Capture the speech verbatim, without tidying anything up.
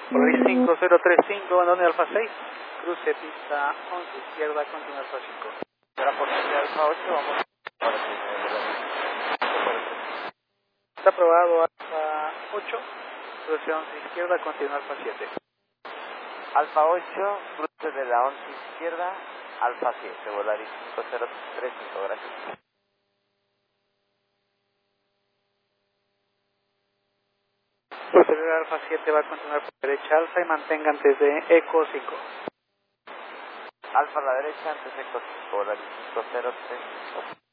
Volaris cinco cero tres cinco, abandone Alfa seis, cruce pista once izquierda, continúa Alfa cinco. Será por de Alfa ocho, vamos. Está aprobado Alfa ocho, cruce once izquierda, continúa Alfa siete. Alfa ocho, cruce de la once izquierda, Alfa siete, Volaris cinco cero tres cinco, gracias. Posterior Alfa siete va a continuar por derecha Alfa y mantenga antes de Eco cinco. Alfa a la derecha, antes de Eco cinco, Volaris cinco cero tres cinco.